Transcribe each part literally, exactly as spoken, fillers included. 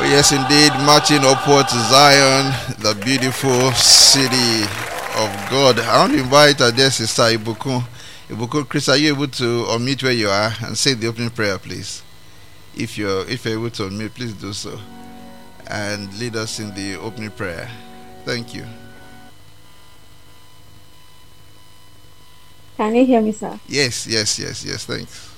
Yes, indeed, marching upward to Zion, the beautiful city of God. I want to invite our dear sister Ibukun. Ibukun, Chris, are you able to unmute where you are and say the opening prayer, please? If you're if you're able to unmute, please do so and lead us in the opening prayer. Thank you. Can you hear me, sir? Yes, yes, yes, yes. Thanks.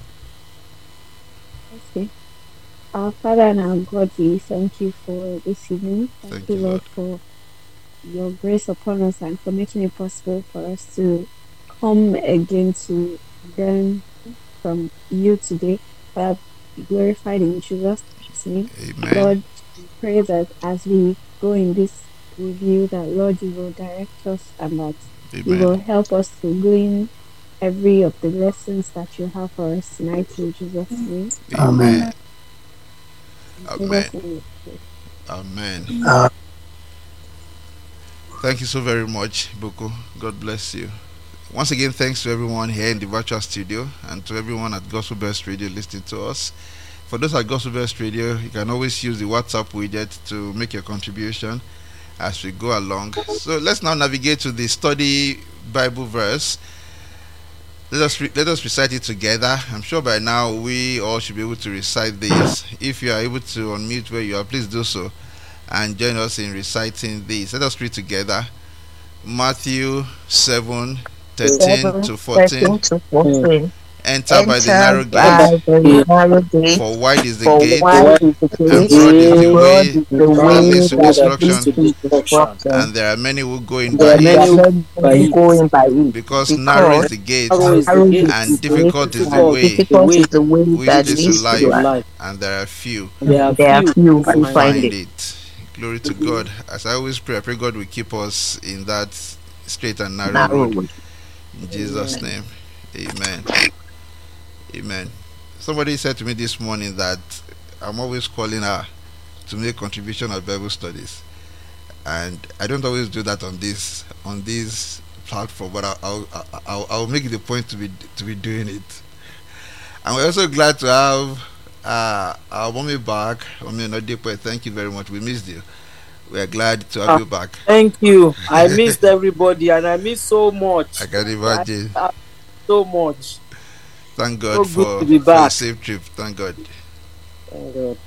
Okay. Our Father and our God, we thank you for this evening. Thank, Thank you, you, Lord, Lord. for your grace upon us and for making it possible for us to come again to learn from you today. Father, be glorified in Jesus' name. Amen. Lord, we pray that as we go in this review, that Lord, you will direct us and that you Amen. will help us to glean every of the lessons that you have for us tonight in Jesus' name. Amen. In Amen. Jesus' name we pray. Amen. Uh, Thank you so very much, Boko. God bless you. Once again, thanks to everyone here in the virtual studio and to everyone at Gospel Best Radio listening to us. For those at Gospel Best Radio, you can always use the WhatsApp widget to make your contribution as we go along. So let's now navigate to the study Bible verse. Let us re- let us recite it together. I'm sure by now we all should be able to recite this. If you are able to unmute where you are, please do so and join us in reciting this. Let us read together. Matthew seven, thirteen to fourteen. to fourteen. Enter by the narrow Enter by gate, the narrow gate, for wide is the for gate, wide is the and gate, broad is the and broad way is the that way leads to that leads destruction, to destruction, and there are many who go in and by there are it. many who go in by it. Because narrow is Because the gate, Narrow is the narrow gate, is and the gate, difficult is the and way difficult is the way which that leads to leads to life, life. and there are few there are There are few few who who who find find find it. it. Glory to God. As I always pray, I pray God will keep us in that straight and narrow Narrow road. way. In Jesus' name, amen. Amen. Somebody said to me this morning that I'm always calling her to make contribution at Bible studies, and I don't always do that on this on this platform, but I'll I'll, I'll, I'll make it a point to be to be doing it. And we're also glad to have uh, our mommy back. Mommy Nodipe, thank you very much. We missed you. We are glad to have Ah, you back. Thank you. I missed everybody and I miss so much. I can I imagine. I so much. Thank So God good for, to be for a back. safe trip. Thank God. Thank God.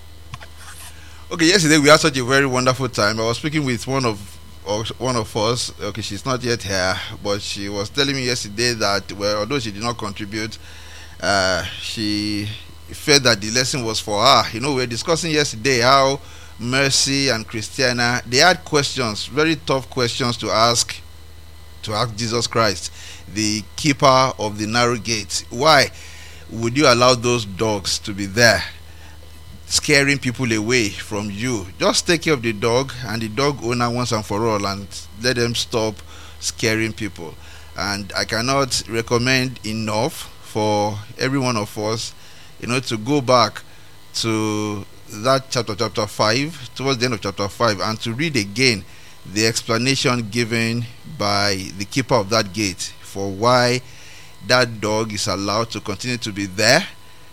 Okay, yesterday we had such a very wonderful time. I was speaking with one of of- one of us. Okay, she's not yet here, but she was telling me yesterday that, well, although she did not contribute, uh, she felt that the lesson was for her. You know, we were discussing yesterday how Mercy and Christiana, they had questions, very tough questions to ask to ask Jesus Christ, the keeper of the narrow gate. Why would you allow those dogs to be there, scaring people away from you? Just take care of the dog and the dog owner once and for all, and let them stop scaring people. And I cannot recommend enough for every one of us, you know, to go back to that chapter, chapter five, towards the end of chapter five, and to read again the explanation given by the keeper of that gate for why that dog is allowed to continue to be there.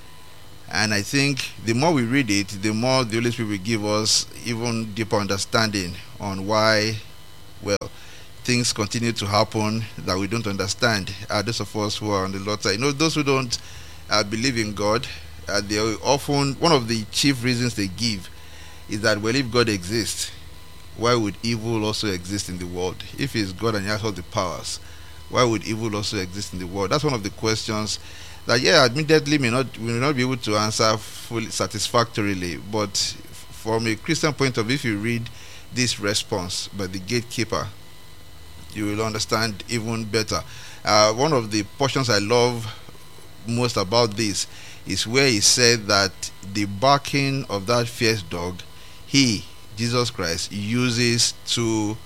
And I think the more we read it, the more the Holy Spirit will give us even deeper understanding on why, well, things continue to happen that we don't understand. Uh, those of us who are on the Lord's side, you know, those who don't uh, believe in God, uh, they often, one of the chief reasons they give is that, well, if God exists, why would evil also exist in the world? If He's God and He has all the powers, why would evil also exist in the world? That's one of the questions that, yeah, admittedly may not we may not be able to answer fully satisfactorily, but from a Christian point of view, if you read this response by the gatekeeper, you will understand even better. Uh, one of the portions I love most about this is where he said that the barking of that fierce dog, He, Jesus Christ, uses to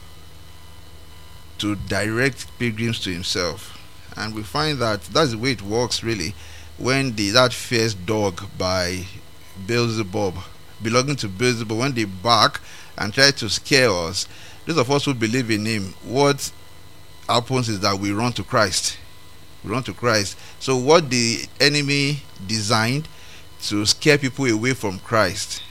to direct pilgrims to Himself. And we find that that's the way it works, really. When the that fierce dog by Beelzebub, belonging to Beelzebub, when they bark and try to scare us, those of us who believe in Him, what happens is that we run to Christ. We run to Christ. So what the enemy designed to scare people away from Christ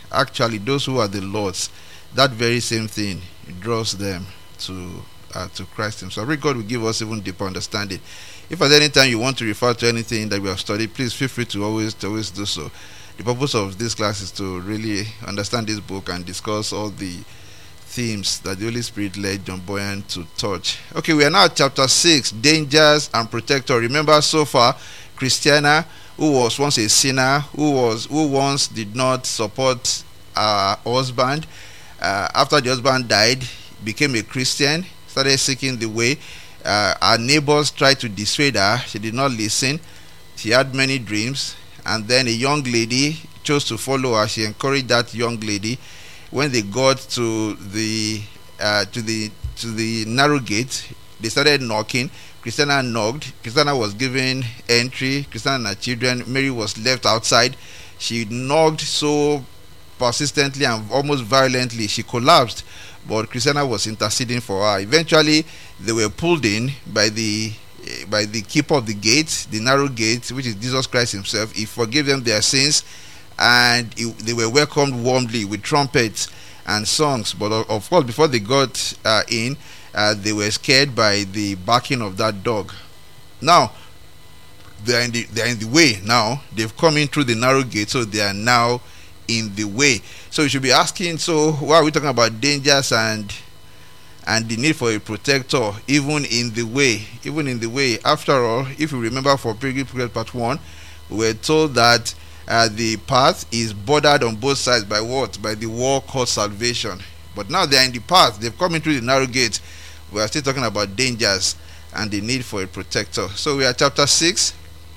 actually those who are the Lord's, that very same thing draws them to uh, to Christ himself. I pray God will give us even deeper understanding. If at any time you want to refer to anything that we have studied, please feel free to always to always do so. The purpose of this class is to really understand this book and discuss all the themes that the Holy Spirit led John Boyan to touch. Okay, we are now at chapter six, dangers and protector. Remember, so far, Christiana, who was once a sinner, who was who once did not support her husband, uh, after the husband died, became a Christian, started seeking the way. Uh, her neighbors tried to dissuade her. She did not listen. She had many dreams, and then a young lady chose to follow her. She encouraged that young lady. When they got to the uh, to the to the narrow gate, they started knocking. Christiana knocked. Christiana was given entry. Christiana and her children. Mary was left outside. She knocked so persistently and almost violently, she collapsed. But Christiana was interceding for her. Eventually, they were pulled in by the uh, by the keeper of the gate, the narrow gate, which is Jesus Christ himself. He forgave them their sins, and it, they were welcomed warmly with trumpets and songs. But of, of course, before they got uh, in, uh, they were scared by the barking of that dog. Now, they are in the they are in the way. Now they've come in through the narrow gate, so they are now in the way. So you should be asking, so why are we talking about dangers and and the need for a protector even in the way? Even in the way. After all, if you remember for Pilgrim Progress Part one, we were told that uh, the path is bordered on both sides by what? By the wall called salvation. But now they are in the path. They've come into the narrow gate. We are still talking about dangers and the need for a protector. So we are chapter six.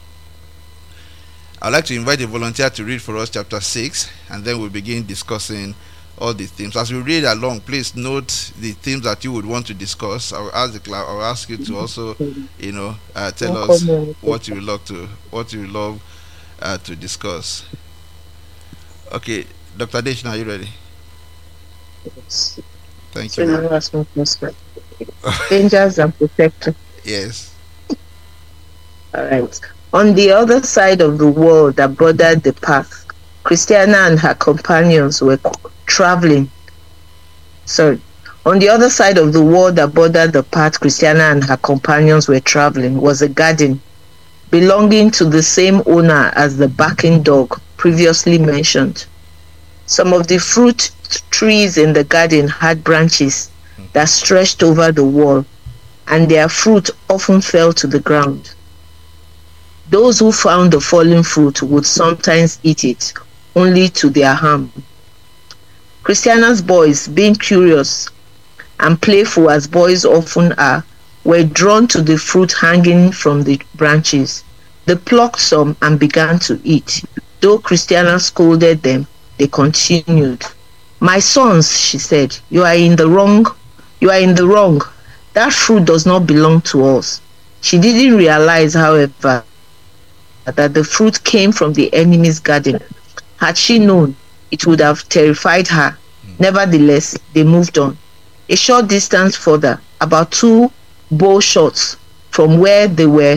I'd like to invite a volunteer to read for us chapter six, and then we'll begin discussing all the themes. As we read along, please note the themes that you would want to discuss. I will ask the class, I will ask you to also, you know, uh, tell us what you would love to, what you would love uh, to discuss. Okay, Doctor Deshna, are you ready? Yes. Thank So you. you ask me first. Dangers and protector. Yes. All right. On the other side of the wall that bordered the path, Christiana and her companions were traveling. Sorry. On the other side of the wall that bordered the path, Christiana and her companions were traveling, was a garden belonging to the same owner as the barking dog previously mentioned. Some of the fruit trees in the garden had branches that stretched over the wall, and their fruit often fell to the ground. Those who found the fallen fruit would sometimes eat it, only to their harm. Christiana's boys, being curious and playful as boys often are, were drawn to the fruit hanging from the branches. They plucked some and began to eat. Though Christiana scolded them, they continued. "My sons," she said, "you are in the wrong. You are in the wrong. That fruit does not belong to us." She didn't realize, however, that the fruit came from the enemy's garden. Had she known, it would have terrified her. Nevertheless, they moved on. A short distance further, about two bow shots from where they were,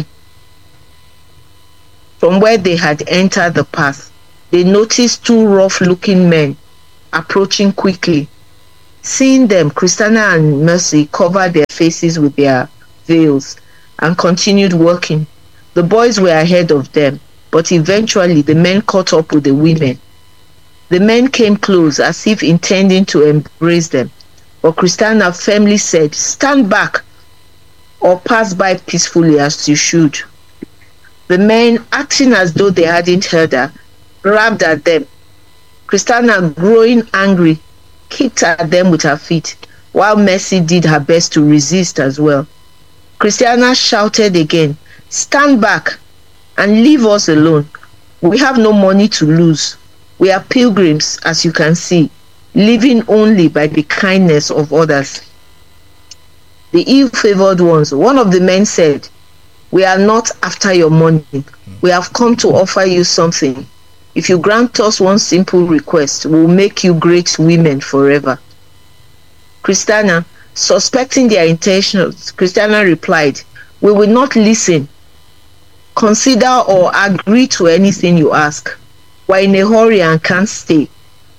from where they had entered the path, they noticed two rough-looking men approaching quickly. Seeing them, Christiana and Mercy covered their faces with their veils and continued walking. The boys were ahead of them, but eventually the men caught up with the women. The men came close as if intending to embrace them, but Christiana firmly said, "Stand back or pass by peacefully as you should." The men, acting as though they hadn't heard her, grabbed at them. Christiana, growing angry, kicked at them with her feet, while Mercy did her best to resist as well. Christiana shouted again, "Stand back and leave us alone. We have no money to lose. We are pilgrims, as you can see, living only by the kindness of others." The ill-favored ones, one of the men said, "We are not after your money. We have come to offer you something. If you grant us one simple request, we will make you great women forever." Christiana, suspecting their intentions, Christiana replied, "We will not listen, consider or agree to anything you ask. We're in a hurry and can't stay.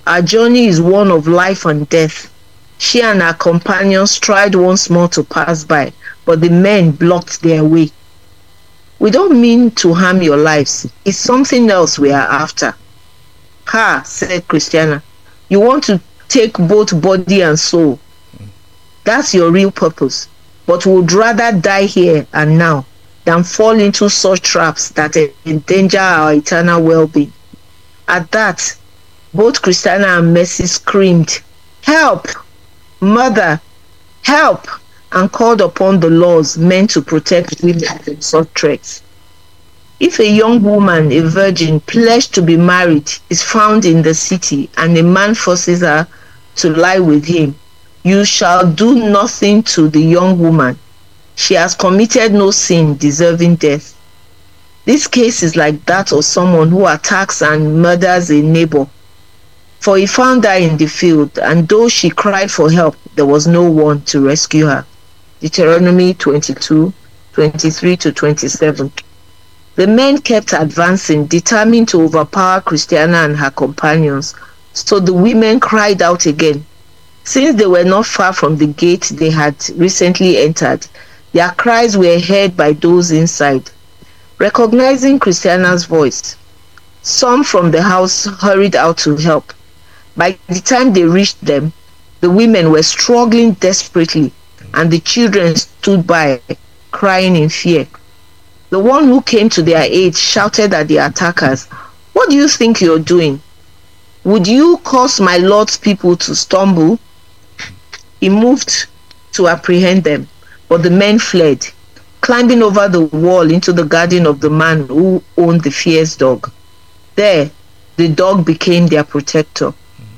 Our journey is one of life and death. She and her companions tried once more to pass by, but the men blocked their way. We don't mean to harm your lives. It's something else we are after. Ha, said Christiana. You want to take both body and soul. That's your real purpose. But would rather die here and now than fall into such traps that endanger our eternal well-being. At that, both Christiana and Mercy screamed, Help! Mother! Help! And called upon the laws meant to protect women from such threats. If a young woman, a virgin, pledged to be married, is found in the city and a man forces her to lie with him, you shall do nothing to the young woman. She has committed no sin deserving death. This case is like that of someone who attacks and murders a neighbor. For he found her in the field, and though she cried for help, there was no one to rescue her. Deuteronomy twenty-two, twenty-three to twenty-seven. The men kept advancing, determined to overpower Christiana and her companions. So the women cried out again. Since they were not far from the gate they had recently entered, their cries were heard by those inside. Recognizing Christiana's voice, some from the house hurried out to help. By the time they reached them, the women were struggling desperately, and the children stood by, crying in fear. The one who came to their aid shouted at the attackers, What do you think you're doing? Would you cause my Lord's people to stumble? He moved to apprehend them, but the men fled, climbing over the wall into the garden of the man who owned the fierce dog. There, the dog became their protector.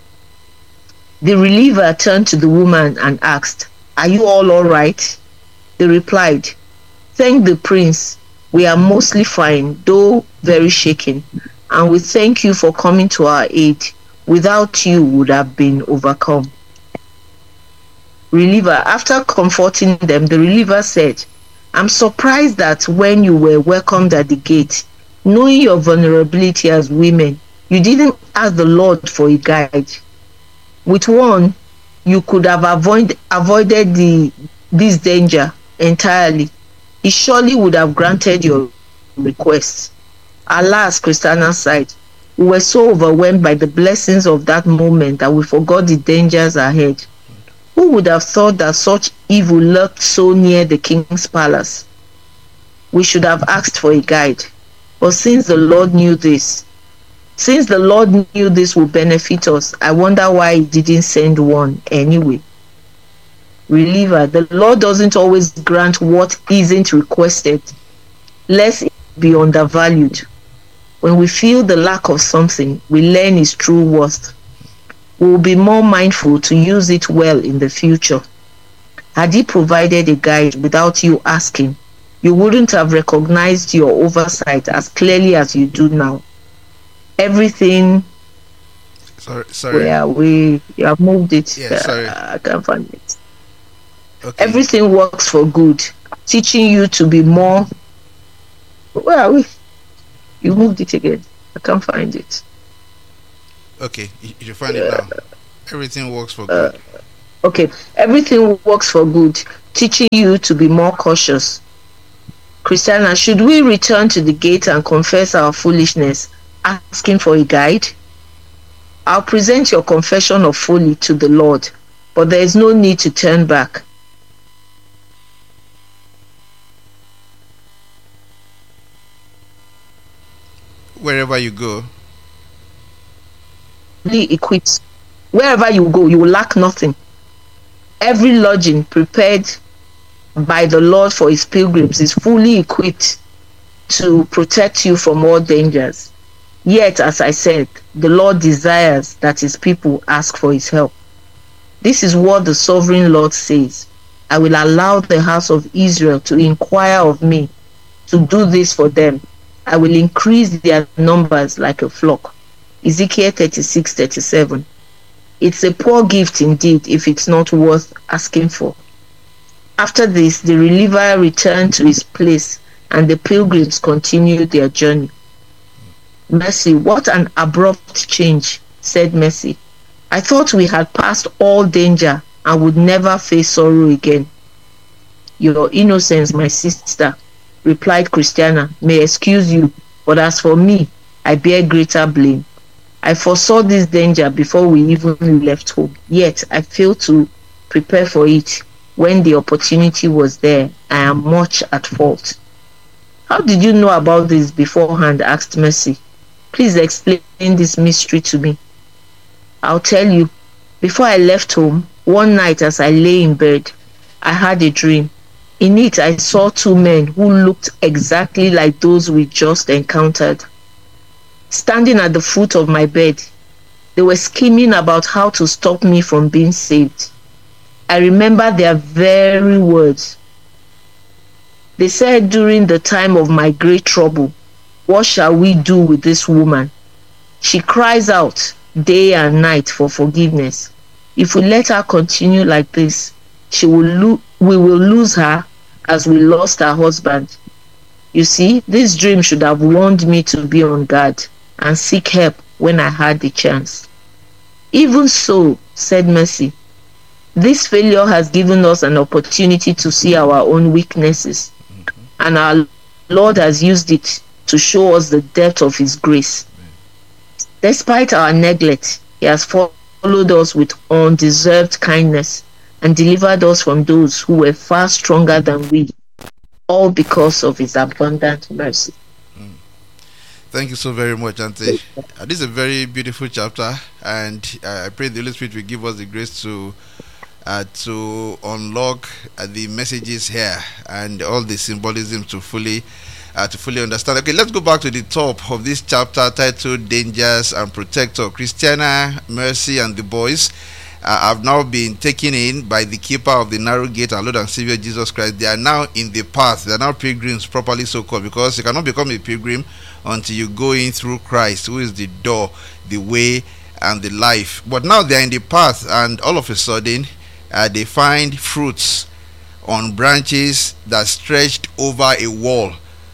The reliever turned to the woman and asked, Are you all all right? They replied, Thank the prince. We are mostly fine, though very shaken, and we thank you for coming to our aid. Without you, would have been overcome. Reliever, after comforting them, the reliever said, I'm surprised that when you were welcomed at the gate, knowing your vulnerability as women, you didn't ask the Lord for a guide. With one, you could have avoid, avoided the, this danger entirely. He surely would have granted your request. Alas, Christiana sighed. We were so overwhelmed by the blessings of that moment that we forgot the dangers ahead. Who would have thought that such evil lurked so near the king's palace? We should have asked for a guide. But since the Lord knew this, since the Lord knew this would benefit us, I wonder why he didn't send one anyway. Reliever, the Lord doesn't always grant what isn't requested, lest it be undervalued. When we feel the lack of something, we learn its true worth. We will be more mindful to use it well in the future. Had he provided a guide without you asking, you wouldn't have recognized your oversight as clearly as you do now. Everything. Sorry, sorry. Yeah, we you have moved it. Yeah, sorry. Uh, I can't find it. Okay. Everything works for good, teaching you to be more. Where are we? You moved it again. I can't find it. Okay, you, you find it now. Everything works for good. Uh, okay, everything works for good, teaching you to be more cautious. Christiana, should we return to the gate and confess our foolishness, asking for a guide? I'll present your confession of folly to the Lord, but there is no need to turn back. Wherever you go. Equipped. Wherever you go, you will lack nothing. Every lodging prepared by the Lord for his pilgrims is fully equipped to protect you from all dangers. Yet, as I said, the Lord desires that his people ask for his help. This is what the sovereign Lord says. I will allow the house of Israel to inquire of me, to do this for them. I will increase their numbers like a flock. Ezekiel thirty-six thirty-seven. It's a poor gift indeed if it's not worth asking for. After this, the reliever returned to his place and the pilgrims continued their journey. Mercy, what an abrupt change, said Mercy. I thought we had passed all danger and would never face sorrow again. Your innocence, my sister, replied Christiana, may excuse you, but as for me, I bear greater blame. I foresaw this danger before we even left home, yet I failed to prepare for it when the opportunity was there. I am much at fault. How did you know about this beforehand? Asked Mercy. Please explain this mystery to me. I'll tell you. Before I left home, one night as I lay in bed, I had a dream. In it, I saw two men who looked exactly like those we just encountered. Standing at the foot of my bed, they were scheming about how to stop me from being saved. I remember their very words. They said during the time of my great trouble, what shall we do with this woman? She cries out day and night for forgiveness. If we let her continue like this, she will lo- we will lose her as we lost her husband. You see, this dream should have warned me to be on guard and seek help when I had the chance. Even so, said Mercy, this failure has given us an opportunity to see our own weaknesses, mm-hmm. and our Lord has used it to show us the depth of His grace. Mm-hmm. Despite our neglect, He has followed us with undeserved kindness and delivered us from those who were far stronger than we, all because of His abundant mercy. Mm. Thank you so very much, Auntie. Uh, this is a very beautiful chapter, and uh, I pray the Holy Spirit will give us the grace to uh, to unlock uh, the messages here and all the symbolism to fully uh, to fully understand. Okay, let's go back to the top of this chapter titled "Dangers and Protector." Christiana, Mercy, and the boys Uh, have now been taken in by the keeper of the narrow gate, our Lord and Savior Jesus Christ. They are now in the path. They are now pilgrims, properly so called, because you cannot become a pilgrim until you go in through Christ, who is the door, the way, and the life. But now they are in the path, and all of a sudden, uh, they find fruits on branches that stretched over a wall.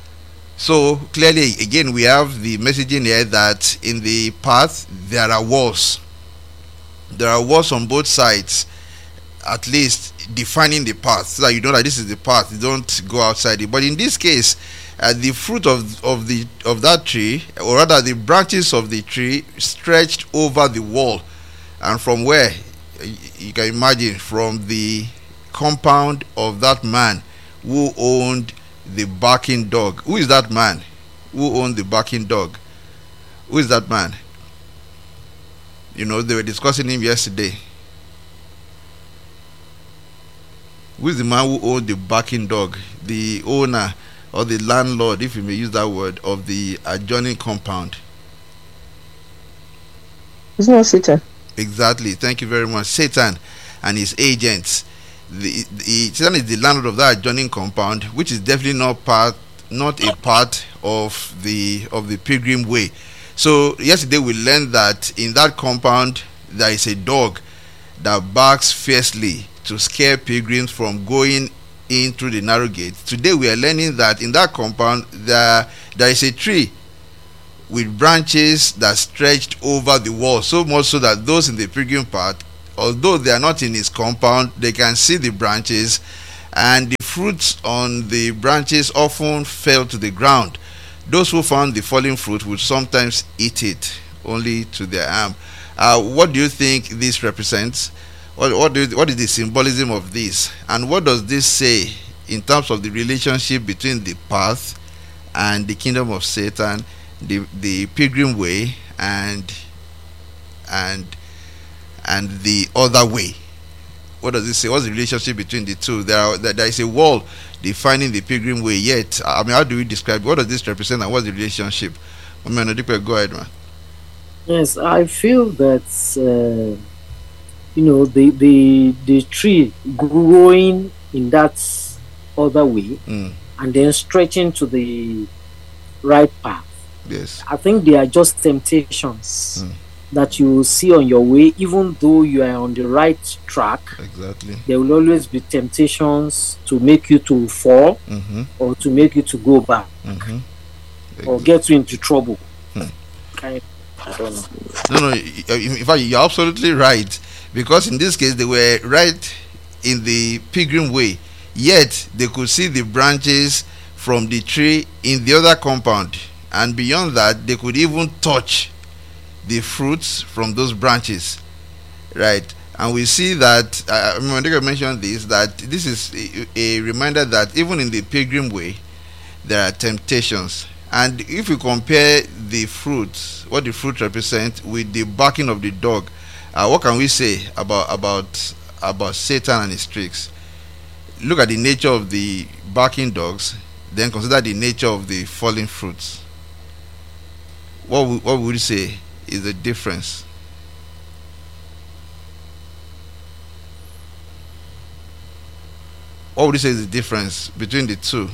So clearly, again, we have the messaging here that in the path there are walls. There are walls on both sides, at least defining the path, so that you know that this is the path. You don't go outside it. But in this case, uh, the fruit of of the of that tree, or rather the branches of the tree, stretched over the wall, and from where you can imagine, from the compound of that man who owned the barking dog. Who is that man who owned the barking dog? Who is that man? You know, they were discussing him yesterday. Who is the man who owned the barking dog? The owner or the landlord, if you may use that word, of the adjoining compound. It's not Satan. Exactly. Thank you very much. Satan and his agents. The, the Satan is the landlord of that adjoining compound, which is definitely not part, not a part of the of the pilgrim way. So yesterday we learned that in that compound there is a dog that barks fiercely to scare pilgrims from going in through the narrow gate. Today we are learning that in that compound there, there is a tree with branches that stretched over the wall, so much so that those in the pilgrim path, although they are not in his compound, they can see the branches, and the fruits on the branches often fell to the ground. Those who found the fallen fruit would sometimes eat it, only to their harm. Uh, what do you think this represents? What, what, do you, what is the symbolism of this? And what does this say in terms of the relationship between the path and the kingdom of Satan, the, the pilgrim way, and and and the other way? What does this say? What's the relationship between the two? There, are, there is a wall defining the pilgrim way, yet, I mean, how do we describe it? What does this represent, and what's the relationship? Go ahead, man. Yes, I feel that, uh, you know, the, the, the tree growing in that other way, mm. and then stretching to the right path. Yes. I think they are just temptations. Mm. that you will see on your way, even though you are on the right track. Exactly. There will always be temptations to make you to fall, mm-hmm. or to make you to go back, mm-hmm. exactly. or get you into trouble. Hmm. Okay. I don't know. No, no. In fact, you're absolutely right, because in this case they were right in the pilgrim way, yet they could see the branches from the tree in the other compound, and beyond that they could even touch the fruits from those branches, right? And we see that uh, I think I mentioned this, that this is a, a reminder that even in the pilgrim way there are temptations. And if we compare the fruits, what the fruit represents, with the barking of the dog, uh, what can we say about about about Satan and his tricks? Look at the nature of the barking dogs, then consider the nature of the falling fruits. What would, what would you say is the difference? What would you say is the difference between the two?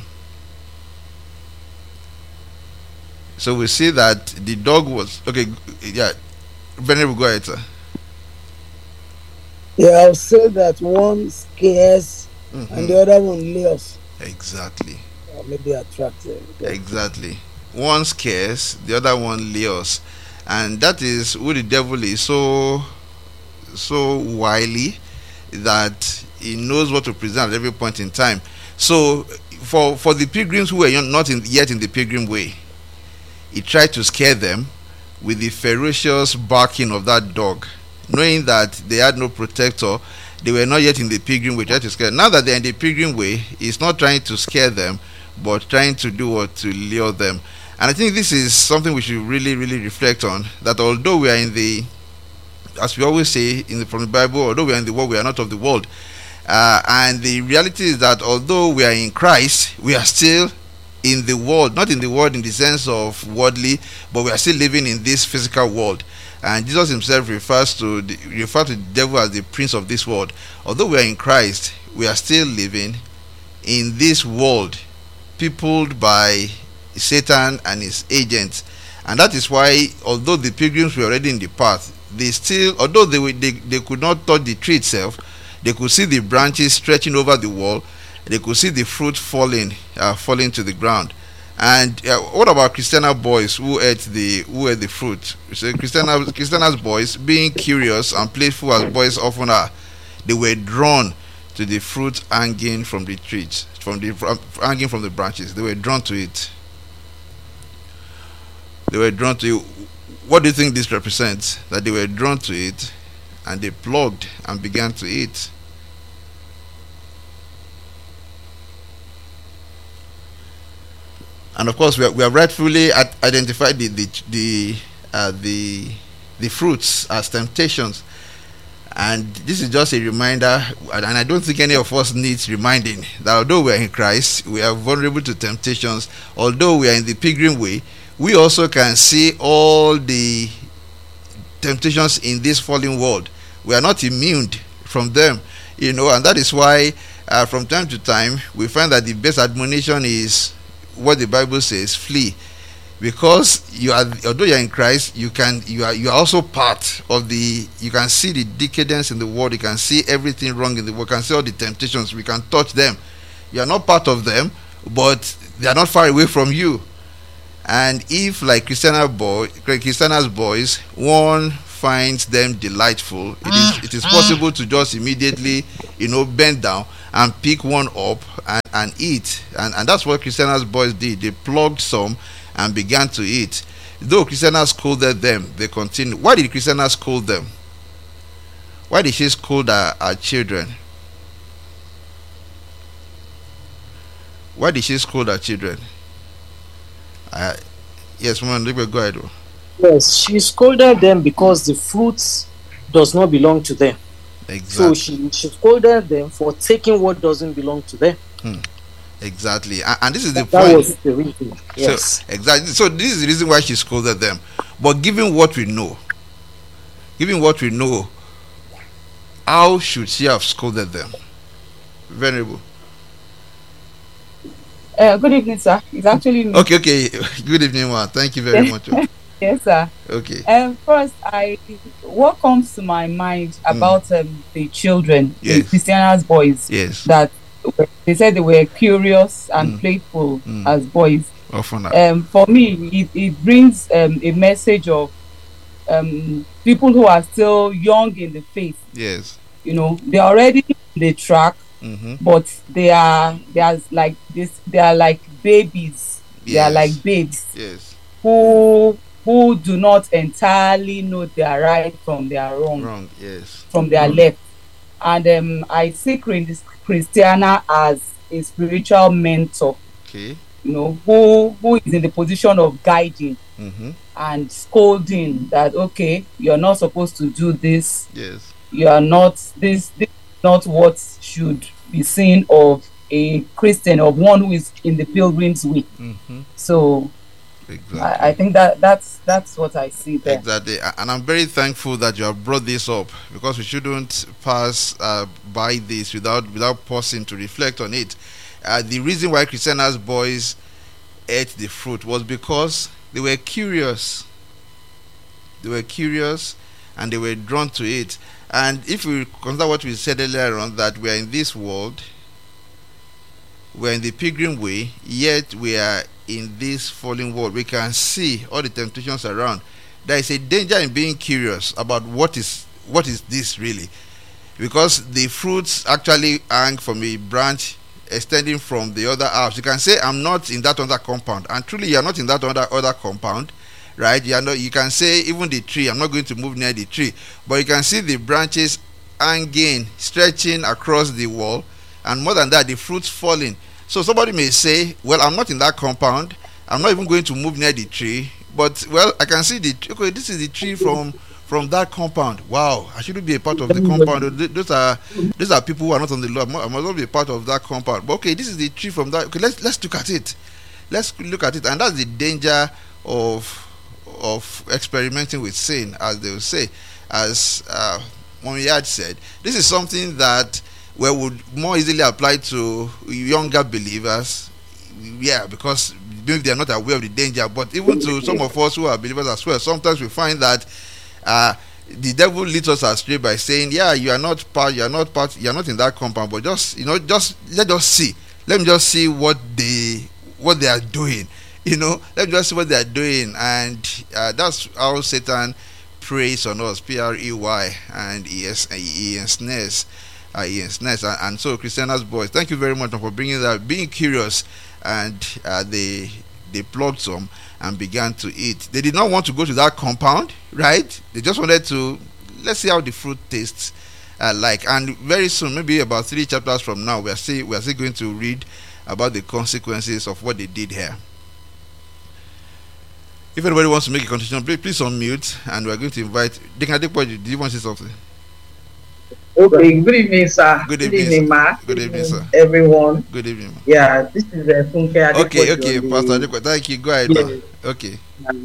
So we see that the dog was okay. Yeah, Venerable, go ahead, sir. Yeah, I'll say that one scares mm-hmm. and the other one lures. Exactly. Or maybe attractive. Exactly. One scares, the other one lures, and that is who the devil is. So, so wily that he knows what to present at every point in time. So, for for the pilgrims who were not in, yet in the pilgrim way, he tried to scare them with the ferocious barking of that dog, knowing that they had no protector. They were not yet in the pilgrim way, tried to scare them. Now that they're in the pilgrim way, he's not trying to scare them, but trying to do what? To lure them. And I think this is something we should really, really reflect on, that although we are in the, as we always say in the, from the Bible, although we are in the world, we are not of the world. Uh, and the reality is that although we are in Christ, we are still in the world, not in the world in the sense of worldly, but we are still living in this physical world. And Jesus himself refers to the, refer to the devil as the prince of this world. Although we are in Christ, we are still living in this world, peopled by Satan and his agents. And that is why, although the pilgrims were already in the path, they still, although they were, they, they could not touch the tree itself, they could see the branches stretching over the wall. They could see the fruit falling, uh, falling to the ground. And uh, what about Christiana boys who ate the who ate the fruit? So Christiana, Christiana's boys, being curious and playful as boys often are, they were drawn to the fruit hanging from the trees, from the from, hanging from the branches. They were drawn to it. They were drawn to it. What do you think this represents? That they were drawn to it, and they plucked and began to eat. And of course, we, are, we have rightfully identified the the the, uh, the the fruits as temptations, and this is just a reminder. And I don't think any of us needs reminding that although we are in Christ, we are vulnerable to temptations. Although we are in the pilgrim way, we also can see all the temptations in this fallen world. We are not immune from them, you know, and that is why uh, from time to time we find that the best admonition is what the Bible says: flee, because you are, although you are in Christ, you can you are you are also part of the, you can see the decadence in the world, you can see everything wrong in the world, you can see all the temptations, we can touch them. You are not part of them, but they are not far away from you. And if, like Christiana boy Christiana's boys, one finds them delightful, it is it is possible to just immediately, you know, bend down and pick one up and, and eat. And, and that's what Christiana's boys did. They plucked some and began to eat. Though Christiana scolded them, they continued. Why did Christiana scold them? Why did she scold her, her children? Why did she scold her children? Uh, yes, Mama, go ahead. Yes, she scolded them because the fruits does not belong to them. Exactly. So she, she scolded them for taking what doesn't belong to them. Hmm. Exactly. And, and this is the that point. That was the reason. Yes. So, exactly. So this is the reason why she scolded them. But given what we know, given what we know, how should she have scolded them? Venerable. Uh, good evening, sir. It's actually me. Okay, okay. Good evening, ma. Thank you very much. Yes, sir. Okay. Um, first, I what comes to my mind about mm. um, the children, yes. the Christiana's boys, yes, that they said they were curious and mm. playful mm. as boys. Often. Um, for me, it, it brings um, a message of um, people who are still young in the faith. Yes. You know, they're already in the track, mm-hmm. but they are they are like this. They are like babies. Yes. They are like babes. Yes. Who who do not entirely know their right from their wrong. Wrong. Yes. From their mm-hmm. left. And um, I see Christiana as a spiritual mentor. Okay. You know, who who is in the position of guiding mm-hmm. and scolding that, okay, you're not supposed to do this. Yes. You are not this, this is not what should be seen of a Christian, of one who is in the pilgrim's way. Mm-hmm. So exactly. I, I think that that's that's what I see there. Exactly. And I'm very thankful that you have brought this up, because we shouldn't pass uh, by this without without pausing to reflect on it. Uh, the reason why Christiana's boys ate the fruit was because they were curious. They were curious and they were drawn to it. And if we consider what we said earlier on, that we are in this world, we are in the pilgrim way, yet we are in this fallen world. We can see all the temptations around. There is a danger in being curious about what is what is this really, because the fruits actually hang from a branch extending from the other house. You can say, I'm not in that other compound, and truly you are not in that other other compound, right? You are not, you can say, even the tree, I'm not going to move near the tree, but you can see the branches hanging, stretching across the wall, and more than that, the fruits falling. So somebody may say, well, I'm not in that compound, I'm not even going to move near the tree, but well, I can see the, okay, this is the tree from from that compound. Wow, I shouldn't be a part of the compound. Those are those are people who are not on the law. I must not be a part of that compound. But okay, this is the tree from that. Okay, let's let's look at it. Let's look at it, and that's the danger of of experimenting with sin, as they will say. As uh, Mommy Yad said, this is something that we would more easily apply to younger believers. Yeah, because maybe they are not aware of the danger. But even to some of us who are believers as well, sometimes we find that uh, the devil leads us astray by saying, "Yeah, you are not part. You are not part. You are not in that compound. But just you know, just let us see. Let me just see what they what they are doing. You know, let me just see what they are doing." And uh, that's how Satan preys on us. P R E Y and E S E ensnares. Uh, he ensnares. And, and so, Christiana's boys, thank you very much for bringing that, being curious, and uh, they they plucked some and began to eat. They did not want to go to that compound, right? They just wanted to, let's see how the fruit tastes uh, like. And very soon, maybe about three chapters from now, we are still we are still going to read about the consequences of what they did here. If anybody wants to make a contribution, please, please unmute, and we are going to invite. Deacon Adepoju, do you want to say something? Okay, good evening, sir. Good evening, good evening, Ma. Good evening, sir. Everyone. Good evening, ma. Yeah, this is uh, Funke Adepoju. Okay, okay, Pastor Adepoju. Thank you. Go ahead, Yeah. ma. Okay.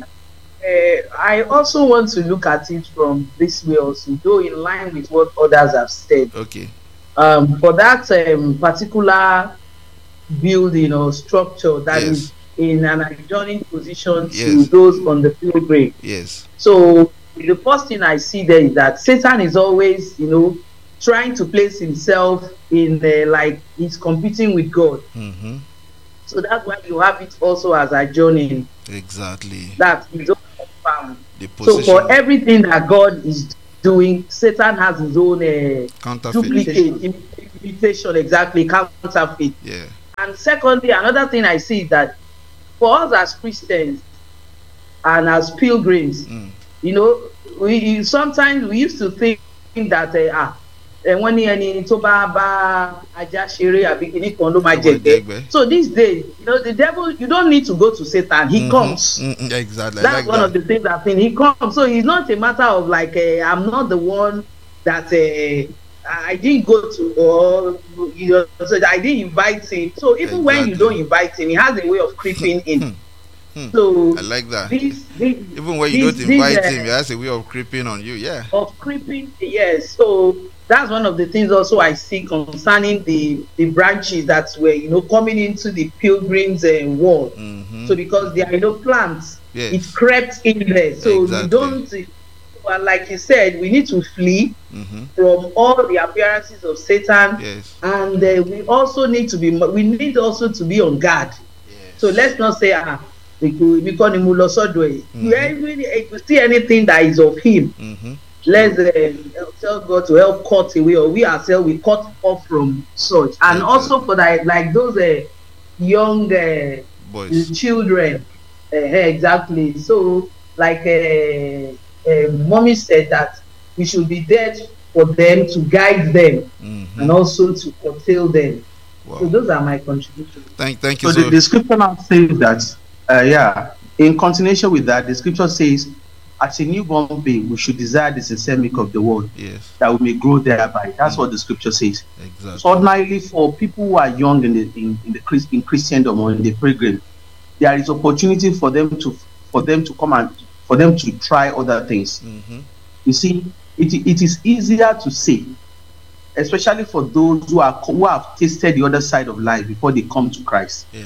Uh, I also want to look at it from this way also, though in line with what others have said. Okay. Um, for that um, particular building or structure that Yes. is in an adjoining position to Yes. those on the pilgrim. Yes. So the first thing I see there is that Satan is always, you know, trying to place himself in the, like he's competing with God. Mm-hmm. So that's why you have it also as adjoining. Exactly. That is all found. The So position. for everything that God is doing, Satan has his own uh, Counterfeit. duplicate, imitation, exactly, counterfeit. Yeah. And secondly, another thing I see is that for us as Christians and as pilgrims, Mm. you know, we sometimes we used to think that uh, ah, when ní ẹni tó bá bá ajá ṣeré àbí kíní kan ló máa jẹ̀gbẹ́. So these days, you know, the devil, you don't need to go to Satan. He Mm-hmm. comes. Mm-hmm. Exactly. I That's like one that. of the things I've seen. He comes. So it's not a matter of like, uh, I'm not the one that uh, I didn't go to, or you know, so I didn't invite him. So even when you Exactly. don't invite him, he has a way of creeping in. Hmm. So I like that. this, this Even when you this- don't invite this, uh, him, he has a way of creeping on you. Yeah. of creeping, yes. So that's one of the things also I see concerning the the branches that were, you know, coming into the pilgrims uh, wall. Mm-hmm. So because they are, you know, plants, Yes. it crept in there. So Exactly. we don't, well, like you said, we need to flee Mm-hmm. from all the appearances of Satan, Yes. and uh, we also need to be, we need also to be on guard. Yes. So let's not say, ah, because ni mo lọ sọ́dọ̀ ẹ̀. If you see anything that is of him, mm-hmm. let's uh, tell God to help cut away, or we ourselves we cut off from such. And mm-hmm. also for that, like those uh, young uh, boys, children, uh, exactly. So like uh, uh, mommy said that we should be there for them, to guide them, mm-hmm. and also to curtail them. Wow. So those are my contributions. Thank, thank you. So, so the, the scripture now says that, uh, yeah, in continuation with that, the scripture says, as a newborn babe, we should desire the sincere milk of the word, yes, that we may grow thereby. That's mm-hmm. what the scripture says. Exactly. So ordinarily, for people who are young in the in, in the Christ, in Christendom or in the pilgrim, there is opportunity for them to for them to come and for them to try other things. Mm-hmm. You see, it it is easier to say, especially for those who are who have tasted the other side of life before they come to Christ. Yeah.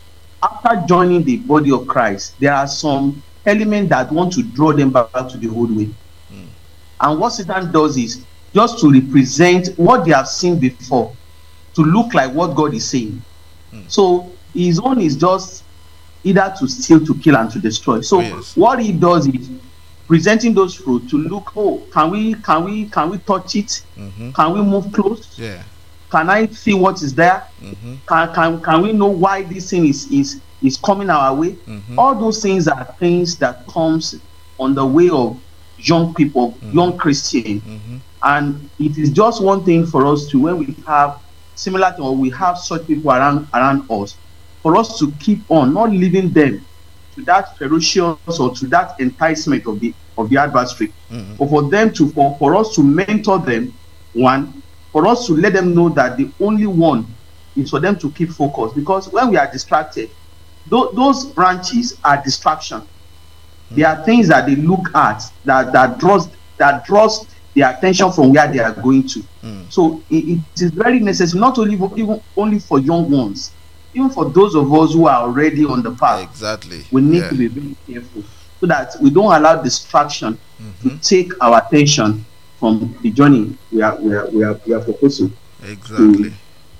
After joining the body of Christ, there are some elements that want to draw them back to the old way. Mm. And what Satan does is just to represent what they have seen before, to look like what God is saying. Mm. So his own is just either to steal, to kill, and to destroy. So yes. what he does is presenting those fruit to look, oh, can we can we can we touch it? Mm-hmm. Can we move close? Yeah. Can I see what is there? Mm-hmm. Can can can we know why this thing is is is coming our way? Mm-hmm. All those things are things that comes on the way of young people, mm-hmm. young Christian. Mm-hmm. And it is just one thing for us to, when we have similar thing, or we have such people around around us, for us to keep on, not leaving them to that ferocious or to that enticement of the of the adversary, mm-hmm. but for them to for, for us to mentor them, one, for us to let them know that the only one is for them to keep focused, because when we are distracted, th- those branches are distraction. Mm-hmm. They are things that they look at that that draws that draws their attention from where they are going to. Mm. So it, it is very necessary, not only even only for young ones, even for those of us who are already on the path. Exactly. We need yeah. to be very careful so that we don't allow distraction mm-hmm. to take our attention from the journey we are we are we are, we are proposing. Exactly.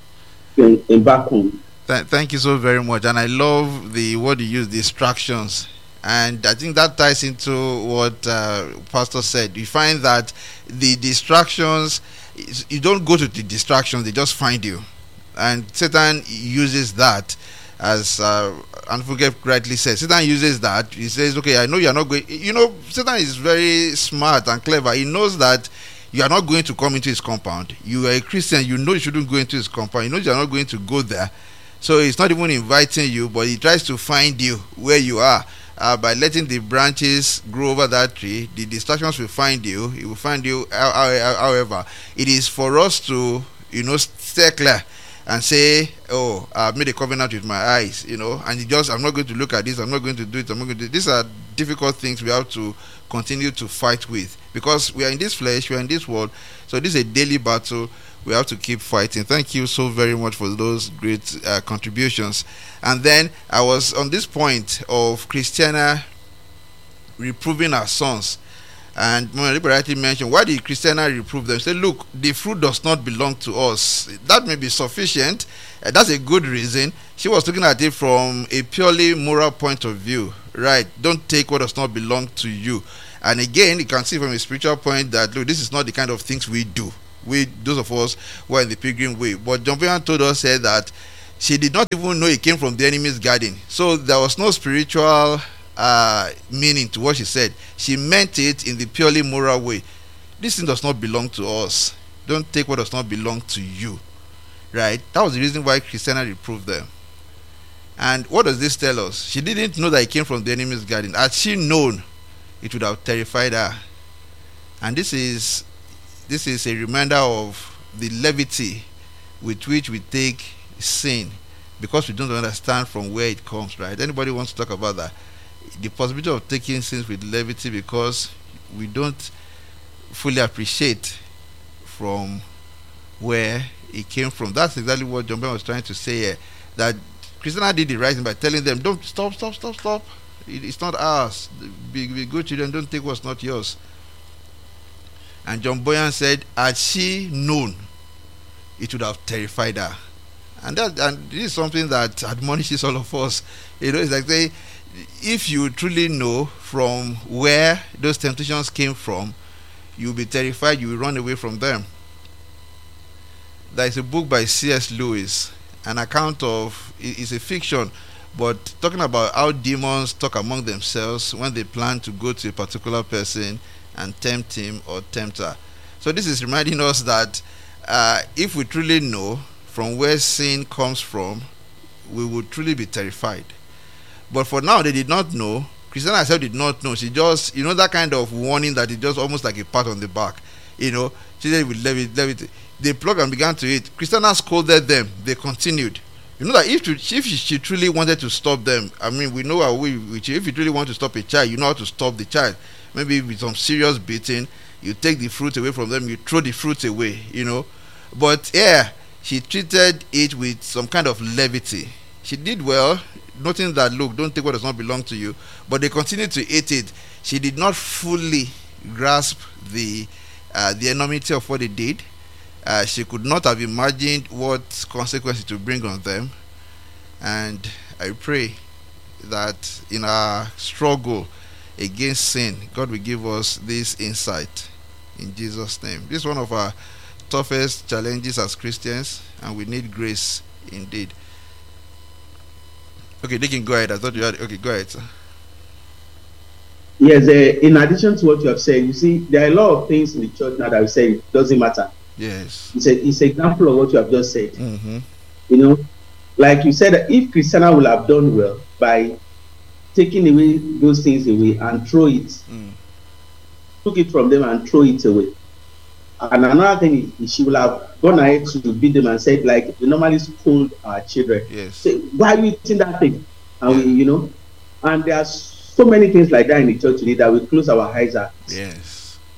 To embark on. Th- thank you so very much, and I love the word you use, distractions. And I think that ties into what uh, Pastor said. You find that the distractions, you don't go to the distractions, they just find you. And Satan uses that, as uh, Anfuke rightly said. Satan uses that. He says, okay, I know you're not going. You know, Satan is very smart and clever. He knows that you are not going to come into his compound. You are a Christian. You know you shouldn't go into his compound. You know you are not going to go there. So he's not even inviting you, but he tries to find you where you are. Uh, by letting the branches grow over that tree, the distractions will find you. It will find you. However, it is for us to, you know, stay clear and say, "Oh, I've made a covenant with my eyes," you know, and it just, I'm not going to look at this. I'm not going to do it. I'm not going to do it. These are difficult things we have to continue to fight with, because we are in this flesh, we are in this world. So this is a daily battle. We have to keep fighting. Thank you so very much for those great uh, contributions. And then I was on this point of Christiana reproving her sons. And Mama rightly mentioned, why did Christiana reprove them? Say, look, the fruit does not belong to us. That may be sufficient. Uh, that's a good reason. She was looking at it from a purely moral point of view. Right? Don't take what does not belong to you. And again, you can see from a spiritual point that, look, this is not the kind of things we do. We, those of us who are in the pilgrim way. But John Bunyan told us, said that she did not even know it came from the enemy's garden. So there was no spiritual uh, meaning to what she said. She meant it in the purely moral way. This thing does not belong to us. Don't take what does not belong to you. Right? That was the reason why Christiana reproved them. And what does this tell us? She didn't know that it came from the enemy's garden. Had she known, it would have terrified her. And this is This is a reminder of the levity with which we take sin, because we don't understand from where it comes, right? Anybody wants to talk about that? The possibility of taking sins with levity because we don't fully appreciate from where it came from. That's exactly what John Ben was trying to say here. That Christiana did the right thing by telling them, don't stop, stop, stop, stop. It, it's not ours. Be, be good children, don't take what's not yours. And John Bunyan said, had she known, it would have terrified her. And that, and this is something that admonishes all of us. You know, it's like saying, if you truly know from where those temptations came from, you'll be terrified, you will run away from them. There is a book by C S Lewis, an account of, it's a fiction, but talking about how demons talk among themselves when they plan to go to a particular person and tempt him or tempt her. So this is reminding us that uh, if we truly know from where sin comes from, we would truly be terrified. But for now, they did not know. Christiana herself did not know. She just, you know, that kind of warning that is just almost like a pat on the back. You know, she said, "Let it, let it." They plugged and began to eat. Christiana scolded them. They continued. You know that if, to, if she, she truly wanted to stop them, I mean, we know how we, if you truly want to stop a child, you know how to stop the child. Maybe with some serious beating, you take the fruit away from them, you throw the fruit away, you know. But yeah, she treated it with some kind of levity. She did well, noting that, look, don't take what does not belong to you. But they continued to eat it. She did not fully grasp the uh, the enormity of what they did. Uh, she could not have imagined what consequences to bring on them. And I pray that in our struggle against sin, God will give us this insight in Jesus' name. This is one of our toughest challenges as Christians, and we need grace indeed. Okay, they can go ahead. I thought you had. Okay, go ahead, sir. Yes, uh, in addition to what you have said, you see, there are a lot of things in the church now that we say it doesn't matter. Yes. It's, a, it's an example of what you have just said. Mm-hmm. You know, like you said, that if Christiana will have done well by taking away those things away and throw it, mm. took it from them and throw it away. And another thing is, she will have gone ahead to beat them and said, like, we normally scold our children. Yes. Say, why are you eating that thing? And yeah. we, you know, and there are so many things like that in the church today that we close our eyes at. Yes.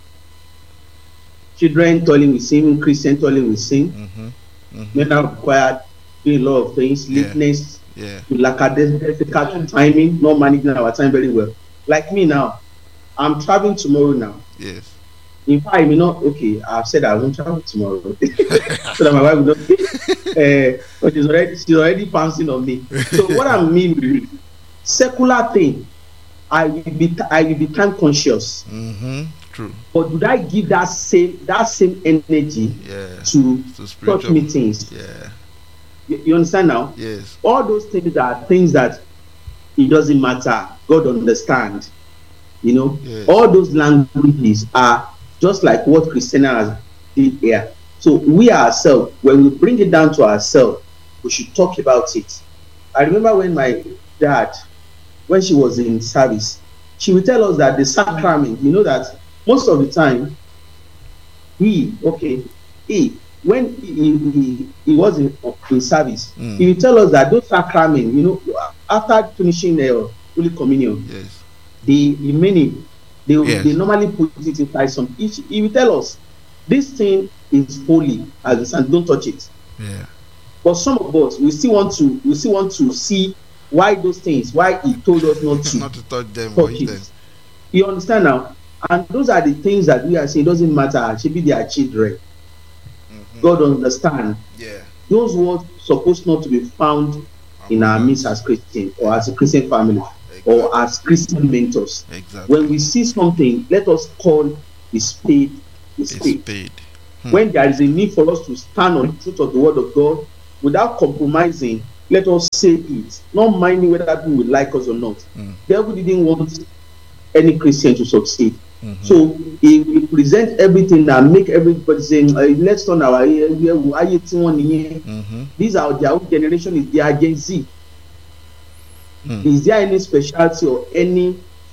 Children toiling with sin, Christian toiling with sin, mm-hmm. Mm-hmm. men are required to do a lot of things, lateness, yeah. lackadaisical timing, not managing our time very well. Like me now, I'm traveling tomorrow now. Yes. In fact, I may not, okay, I've said I won't travel tomorrow. So that my wife will not, uh, but she's already, she's already pouncing on me. So what I mean with secular thing, I will be, I will be time conscious. Mm-hmm. True. But do I give that same that same energy yeah. to church meetings? Yeah. You, you understand now? Yes. All those things are things that it doesn't matter. God understand. You know, yes. All those languages are just like what Christiana did here. So we ourselves, when we bring it down to ourselves, we should talk about it. I remember when my dad, when she was in service, she would tell us that the sacrament, you know that most of the time, he, okay, he, when he, he, he was in, in service, mm. he would tell us that those sacrament, you know, after finishing the Holy Communion, yes. the, the many, they, yes. they normally put it inside some, each, he will tell us, this thing is holy, as the son, don't touch it. Yeah. But some of us, we still want to, we still want to see why those things, why he told us not to, not to touch them. Touch it. Them. You understand now? And those are the things that we are saying. It doesn't matter. Should be their children. Mm-hmm. God understand. Yeah. Those words supposed not to be found um, in our midst as Christians or as a Christian family exactly. or as Christian mentors. Exactly. When we see something, let us call the spade a spade. spade. Hmm. When there is a need for us to stand on the truth of the word of God without compromising, let us say it, not minding whether people would like us or not. Mm. The devil didn't want any Christian to succeed. Mm-hmm. So he will present everything and make everybody saying, uh, let's turn our ear. Mm-hmm. These are their own generation, is their Gen Z. Mm. Is there any specialty or any uh,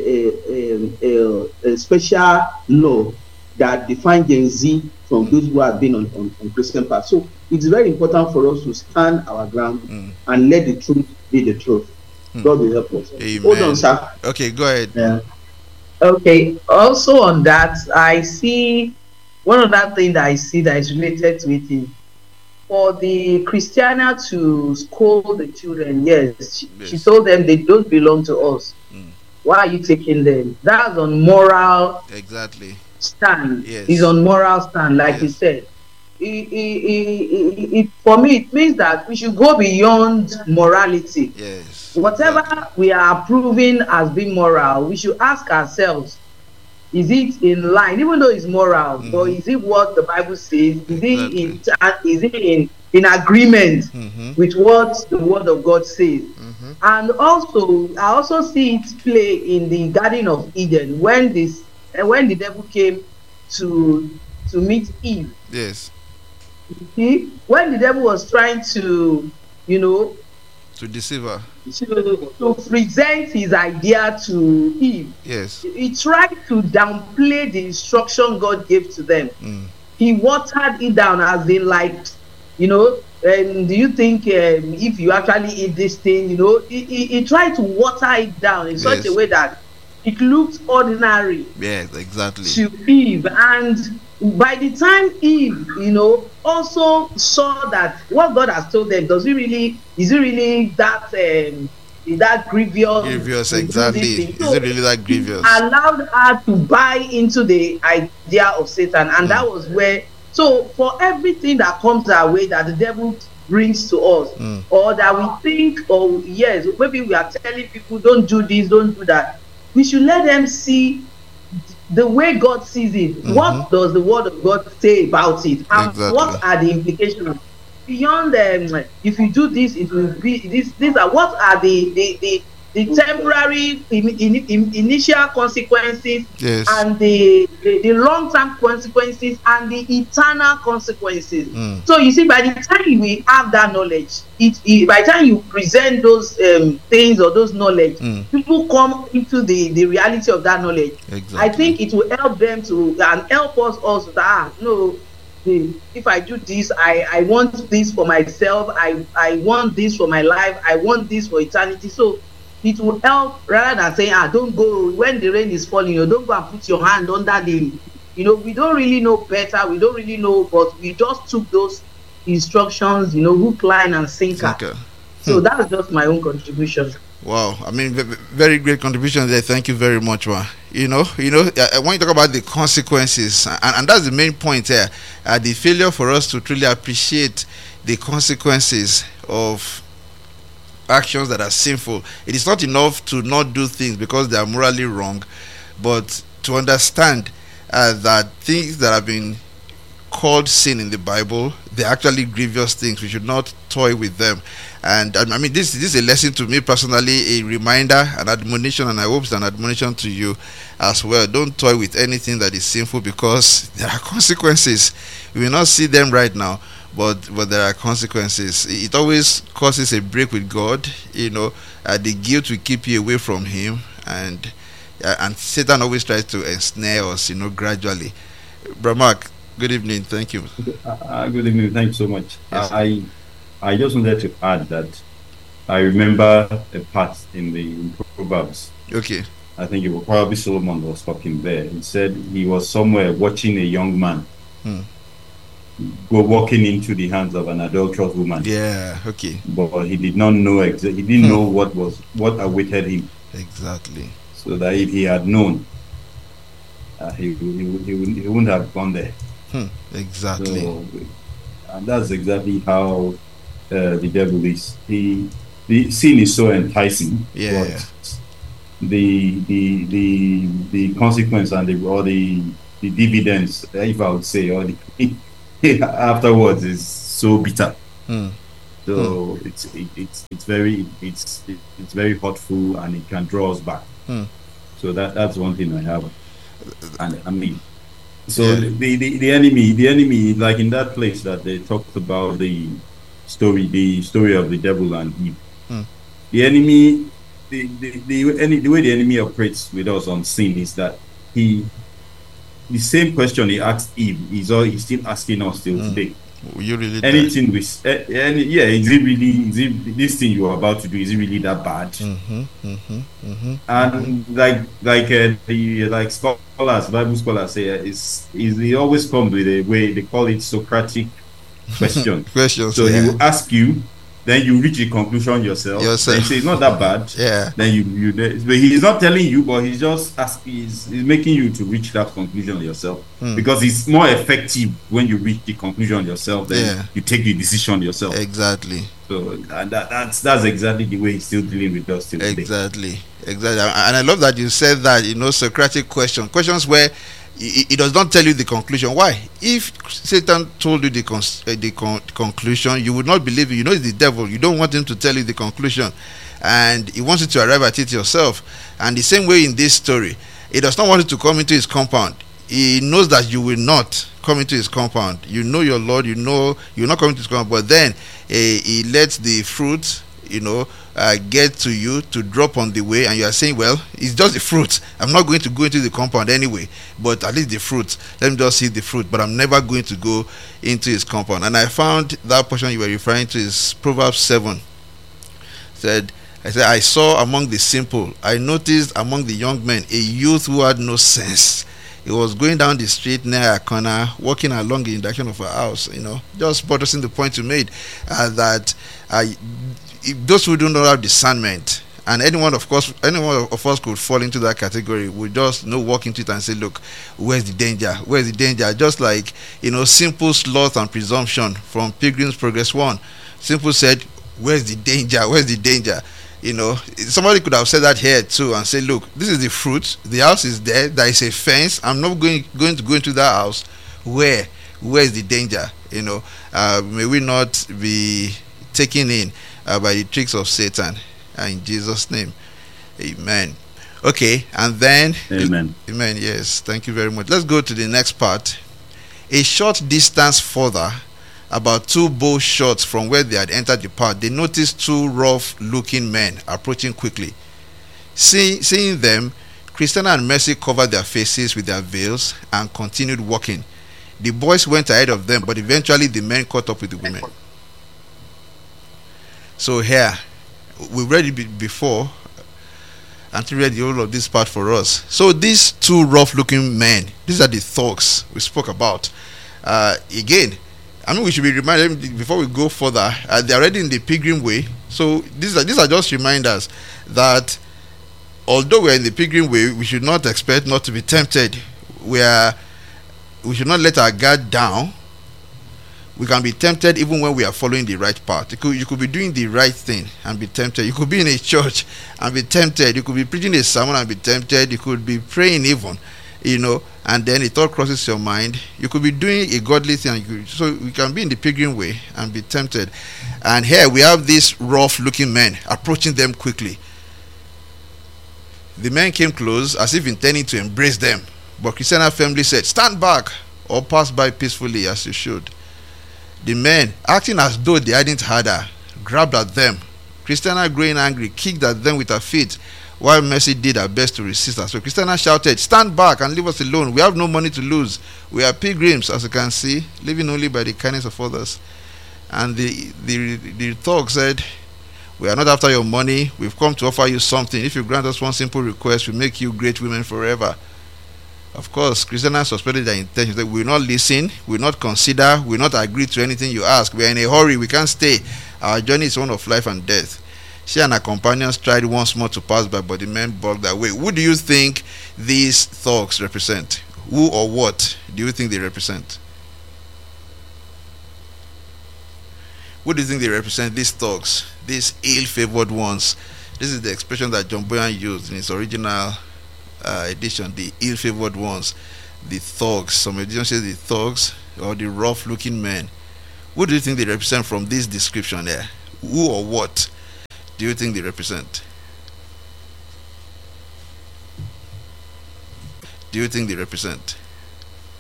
uh, uh, uh, uh, special law that defines Gen Z from mm. those who have been on, on, on Christian path? So it's very important for us to stand our ground mm. and let the truth be the truth. Mm. God will help us. Amen. Hold on, sir. Okay, go ahead. Yeah. Okay. Also on that, I see one other thing that I see that is related to it is for the Christiana to scold the children. Yes, she, yes. she told them they don't belong to us. Mm. Why are you taking them? That's on moral exactly stand. Yes. It's on moral stand, like yes. you said. it, it, it, it, for me, it means that we should go beyond morality. Yes. Whatever exactly. we are proving as being moral, we should ask ourselves, is it in line, even though it's moral, mm-hmm. but is it what the Bible says? Is exactly. it in is it in, in agreement mm-hmm. with what the Word of God says? Mm-hmm. And also, I also see it play in the Garden of Eden when this when the devil came to to meet Eve. Yes. See, when the devil was trying to, you know, to deceive her, to, to present his idea to Eve. Yes. He tried to downplay the instruction God gave to them. Mm. He watered it down as in like, you know, and do you think um, if you actually eat this thing, you know, he, he, he tried to water it down in yes. such a way that it looked ordinary. Yes, exactly. To Eve. And by the time Eve, you know, also saw that what God has told them, does it really, is it really that um, is that grievous? Grievous, exactly. So is it really that grievous? Allowed her to buy into the idea of Satan, and mm. that was where. So for everything that comes our way that the devil brings to us, mm. or that we think, oh yes, maybe we are telling people don't do this, don't do that. We should let them see the way God sees it. Mm-hmm. What does the Word of God say about it? And exactly. what are the implications? Beyond um, if you do this, it will be this. These are what are the the, the, the temporary in, in, in, initial consequences, yes. and the the, the long term consequences and the eternal consequences. Mm. So you see, by the time we have that knowledge, it, it by the time you present those um, things or those knowledge, mm. people come into the, the reality of that knowledge. Exactly. I think it will help them to and help us also that ah, no. If I do this, I, I want this for myself, I, I want this for my life, I want this for eternity. So it will help rather than saying, ah, don't go when the rain is falling, you know, don't go and put your hand under the, you know, we don't really know better, we don't really know, but we just took those instructions, you know, hook, line, and sinker. Okay. So hmm. that's just my own contribution. Wow, I mean, very great contribution there. Thank you very much, man. You know, you know, when you talk about the consequences, and, and that's the main point here, uh, the failure for us to truly appreciate the consequences of actions that are sinful. It is not enough to not do things because they are morally wrong, but to understand uh, that things that have been called sin in the Bible, they're actually grievous things. We should not toy with them. And I mean, this, this is a lesson to me personally, a reminder, an admonition, and I hope it's an admonition to you as well. Don't toy with anything that is sinful because there are consequences. We will not see them right now, but but there are consequences. It always causes a break with God. You know, uh, the guilt will keep you away from Him, and uh, and Satan always tries to ensnare us. You know, gradually. Bramak, good evening. Thank you. Uh, good evening. Thank you so much. Yes. I. I just wanted to add that I remember a part in the Proverbs. Okay. I think it was probably Solomon was talking there. He said he was somewhere watching a young man hmm. go walking into the hands of an adulterous woman. Yeah. Okay. But he did not know exa- He didn't hmm. know what was what awaited him. Exactly. So that if he had known, uh, he, he he he wouldn't have gone there. Hmm. Exactly. So, and that's exactly how. Uh, the devil is. He, the sin is so enticing. Yeah. But the the the the consequence and the or the the dividends, if I would say, or the afterwards is so bitter. Hmm. So hmm. it's it, it's it's very it's it, it's very hurtful and it can draw us back. Hmm. So that that's one thing I have. And I mean, so yeah. the, the the enemy the enemy like in that place that they talked about the. story the story of the devil and Eve. Hmm. The enemy the the, the, any, the way the enemy operates with us on sin is that he the same question he asked Eve is all he's still asking us till hmm. today. Will you really anything we uh, any, yeah is it really is it this thing you are about to do, is it really that bad? Mm-hmm, mm-hmm, mm-hmm, and mm-hmm. like like uh, the like scholars Bible scholars say uh, is is he always comes with a way they call it Socratic question. Questions. So yeah. he will ask you, then you reach the conclusion yourself. Yourself. Then you say it's not that bad. Yeah. Then you you but he's not telling you, but he's just asking, he's, he's making you to reach that conclusion yourself. Hmm. Because it's more effective when you reach the conclusion yourself, then Yeah. you take the decision yourself. Exactly. So and that, that's that's exactly the way he's still dealing with us till today. Exactly. Exactly. And I love that you said that, you know, Socratic question. Questions where it, it does not tell you the conclusion. Why? If Satan told you the con- uh, the con- conclusion, you would not believe it. You know it's the devil. You don't want him to tell you the conclusion. And he wants you to arrive at it yourself. And the same way in this story, he does not want you to come into his compound. He knows that you will not come into his compound. You know your Lord, you know you're not coming to his compound, but then uh, he lets the fruit, you know, uh, get to you to drop on the way, and you are saying, well, it's just the fruit. I'm not going to go into the compound anyway, but at least the fruit. Let me just see the fruit, but I'm never going to go into his compound. And I found that portion you were referring to is Proverbs seven. Said, I said, I saw among the simple, I noticed among the young men a youth who had no sense. He was going down the street near a corner, walking along in the direction of a house, you know, just buttressing the point you made, uh, that uh, those who do not have discernment, and anyone, of course, anyone of us could fall into that category, we just, you know, walk into it and say, look, where's the danger? Where's the danger? Just like, you know, simple sloth and presumption from Pilgrim's Progress one. Simple said, where's the danger? Where's the danger? You know, somebody could have said that here too and say, look, this is the fruit, the house is there, there is a fence, I'm not going going to go into that house. Where where is the danger? You know, uh, may we not be taken in uh, by the tricks of Satan, uh, in Jesus' name, amen. Okay, and then Amen. Amen. Yes, thank you very much. Let's go to the next part. A short distance further, about two bow shots from where they had entered the path, they noticed two rough-looking men approaching quickly. See, seeing them, Christiana and Mercy covered their faces with their veils and continued walking. The boys went ahead of them, but eventually the men caught up with the women. So here, we read it before, and read the whole of this part for us. So these two rough-looking men, these are the thugs we spoke about. Uh, again, I mean, we should be reminded before we go further. Uh, they're already in the pilgrim way. So these are these are just reminders that although we're in the pilgrim way, we should not expect not to be tempted. We are, we should not let our guard down. We can be tempted even when we are following the right path. You could, you could be doing the right thing and be tempted. You could be in a church and be tempted. You could be preaching a sermon and be tempted. You could be praying even, you know, and then it all crosses your mind. You could be doing a godly thing. You could, so we can be in the pilgrim way and be tempted. And here we have these rough-looking men approaching them quickly. The men came close as if intending to embrace them. But Christiana firmly said, stand back or pass by peacefully as you should. The men, acting as though they hadn't heard her, grabbed at them. Christiana, growing angry, kicked at them with her feet, while Mercy did her best to resist her. So Christiana shouted, stand back and leave us alone. We have no money to lose. We are pilgrims, as you can see, living only by the kindness of others. And the, the, the thug said, we are not after your money. We've come to offer you something. If you grant us one simple request, we'll make you great women forever. Of course, Christiana suspected their intentions. They will not listen, will not consider, will not agree to anything you ask. We are in a hurry, we can't stay. Our journey is one of life and death. She and her companions tried once more to pass by, but the men blocked their way. Who do you think these thugs represent? Who or what do you think they represent? Who do you think they represent, these thugs, these ill-favored ones? This is the expression that John Boyan used in his original uh, edition, the ill-favored ones, the thugs. Some editions say the thugs or the rough-looking men. Who do you think they represent from this description there? Who or what do you think they represent? Do you think they represent?